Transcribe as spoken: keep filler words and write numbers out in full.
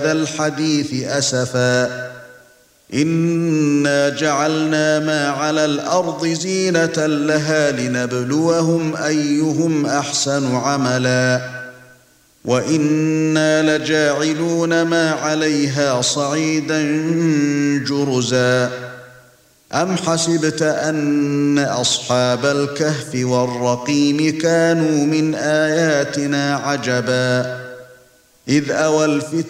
الحديث أسفا إنا جعلنا ما على الأرض زينة لها لنبلوهم أيهم أحسن عملا وإنا لجاعلون ما عليها صعيدا جرزا أم حسبت أن أصحاب الكهف والرقيم كانوا من آياتنا عجبا إذ أوى الفتية